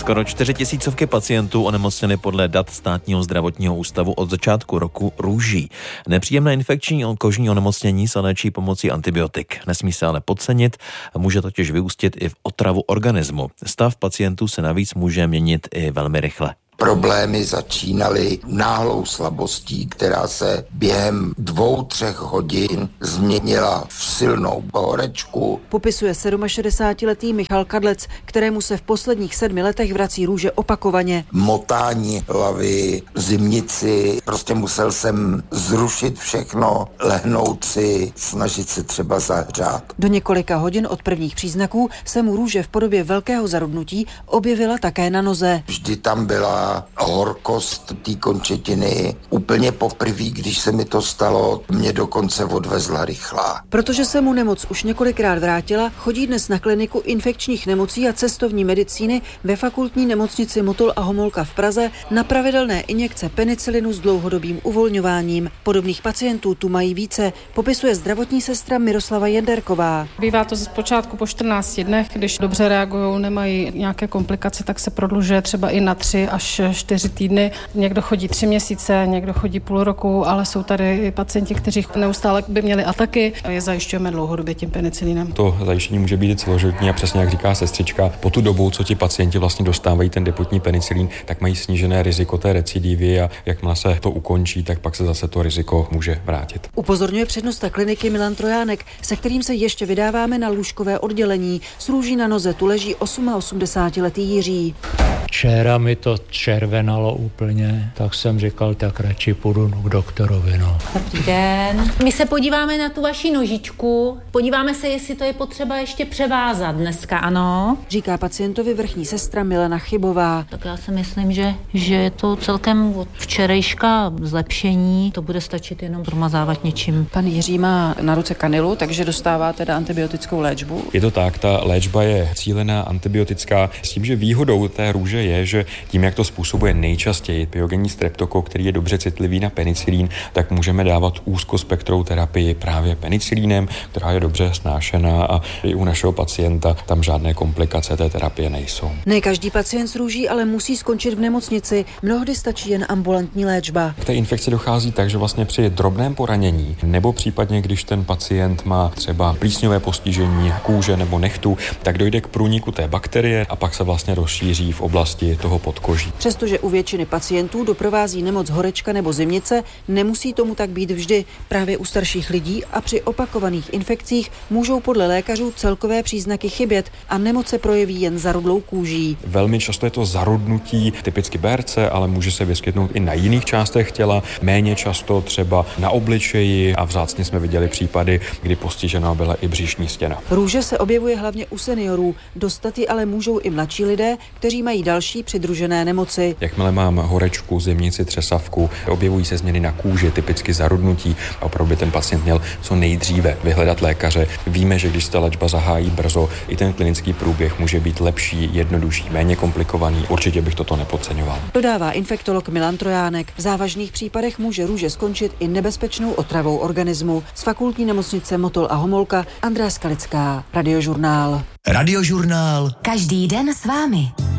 Skoro 4 000 pacientů onemocněli podle dat Státního zdravotního ústavu od začátku roku růží. Nepříjemné infekční kožní onemocnění se léčí pomocí antibiotik. Nesmí se ale podcenit, může totiž vyústit i v otravu organismu. Stav pacientů se navíc může měnit i velmi rychle. Problémy začínaly náhlou slabostí, která se během 2-3 hodin změnila v silnou horečku. Popisuje 67letý Michal Kadlec, kterému se v posledních 7 letech vrací růže opakovaně. Motání hlavy, zimnici, prostě musel jsem zrušit všechno, lehnout si, snažit se třeba zahřát. Do několika hodin od prvních příznaků se mu růže v podobě velkého zarudnutí objevila také na noze. Vždy tam byla horkost té končetiny. Úplně poprvé, když se mi to stalo, mě dokonce odvezla rychlá. Protože se mu nemoc už několikrát vrátila, chodí dnes na kliniku infekčních nemocí a cestovní medicíny ve fakultní nemocnici Motol a Homolka v Praze na pravidelné injekce penicilinu s dlouhodobým uvolňováním. Podobných pacientů tu mají více, popisuje zdravotní sestra Miroslava Jenderková. Bývá to zpočátku po 14 dnech, když dobře reagují, nemají nějaké komplikace, tak se prodlužuje třeba i na 3 až 4 týdny. Někdo chodí 3 měsíce, někdo chodí půl roku, ale jsou tady i pacienti, kteří neustále by měli ataky a je zajišťujeme dlouhodobě tím penicilinem. To zajištění může být celoživotní a přesně jak říká sestřička, po tu dobu, co ti pacienti vlastně dostávají ten depotní penicilin, tak mají snížené riziko té recidivy a jakmile se to ukončí, tak pak se zase to riziko může vrátit. Upozorňuje přednosta kliniky Milan Trojánek, se kterým se ještě vydáváme na lůžkové oddělení. S růží na noze tu leží 88letý Jiří. Včera mi to červenalo úplně, tak jsem říkal, tak radši půjdu k doktorovi. Dobrý den. My se podíváme na tu vaši nožičku. Podíváme se, jestli to je potřeba ještě převázat dneska, ano? Říká pacientovi vrchní sestra Milena Chybová. Tak já si myslím, že je to celkem od včerejška zlepšení. To bude stačit jenom promazávat něčím. Pan Jiří má na ruce kanilu, takže dostává teda antibiotickou léčbu. Je to tak, ta léčba je cílená antibiotická s tím, že výhodou té růže je, že tím, jak to způsobuje nejčastěji pyogenní streptokok, který je dobře citlivý na penicilín, tak můžeme dávat úzkospektrou terapii právě penicilínem, která je dobře snášená a i u našeho pacienta tam žádné komplikace té terapie nejsou. Ne každý pacient s růží ale musí skončit v nemocnici. Mnohdy stačí jen ambulantní léčba. K té infekci dochází tak, že vlastně při drobném poranění nebo případně, když ten pacient má třeba plísňové postižení kůže nebo nehtu, tak dojde k průniku té bakterie a pak se vlastně rozšíří v oblasti toho podkoží. Přestože u většiny pacientů doprovází nemoc horečka nebo zimnice, nemusí tomu tak být vždy. Právě u starších lidí a při opakovaných infekcích můžou podle lékařů celkové příznaky chybět a nemoc se projeví jen zarudlou kůží. Velmi často je to zarudnutí, typicky BRC, ale může se vyskytnout i na jiných částech těla, méně často třeba na obličeji a vzácně jsme viděli případy, kdy postižena byla i břišní stěna. Růže se objevuje hlavně u seniorů, dostat ji ale můžou i mladší lidé, kteří mají další přidružené nemoci. Jakmile mám horečku, zimnici, třesavku, objevují se změny na kůži, typicky zarudnutí a opravdu by ten pacient měl co nejdříve vyhledat lékaře. Víme, že když se ta léčba zahájí brzo, i ten klinický průběh může být lepší, jednodušší, méně komplikovaný. Určitě bych toto nepodceňoval. Dodává infektolog Milan Trojánek. V závažných případech může růže skončit i nebezpečnou otravou organismu. Z fakultní nemocnice Motol a Homolka Andrea Skalická, Radiožurnál. Radiožurnál. Každý den s vámi.